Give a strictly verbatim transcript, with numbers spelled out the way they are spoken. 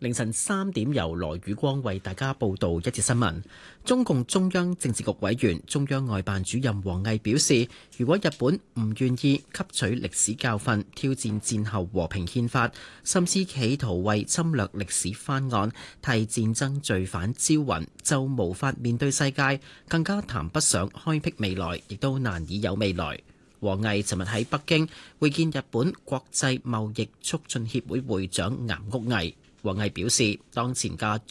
凌晨三點，由羅宇光為大家報道一節新聞。中共中央政治局委員、中央外辦主任王毅表示，如果日本唔願意吸取歷史教訓，挑戰戰後和平憲法，甚至企圖為侵略歷史翻案、替戰爭罪犯招魂，就無法面對世界，更加談不上開闢未來，亦都難以有未來。王毅尋日喺北京會見日本國際貿易促進協會會長岩屋毅。王毅表示，當前嘅